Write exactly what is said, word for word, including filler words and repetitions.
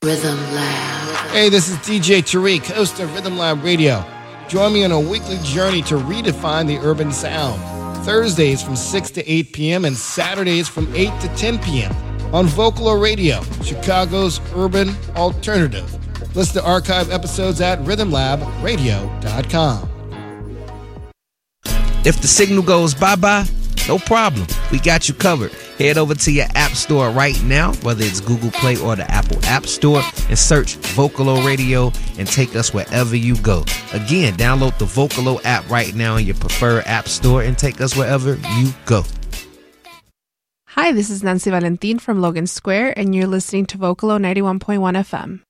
Rhythm Lab. Hey, this is D J Tariq, host of Rhythm Lab Radio. Join me on a weekly journey to redefine the urban sound. Thursdays from six to eight p.m. and Saturdays from eight to ten p.m. on Vocalo Radio, Chicago's urban alternative. Listen to archive episodes at rhythm lab radio dot com. If the signal goes bye-bye, no problem. We got you covered. Head over to your app store right now, whether it's Google Play or the Apple App Store, and search Vocalo Radio and take us wherever you go. Again, download the Vocalo app right now in your preferred app store and take us wherever you go. Hi, this is Nancy Valentin from Logan Square, and you're listening to Vocalo ninety-one point one F M.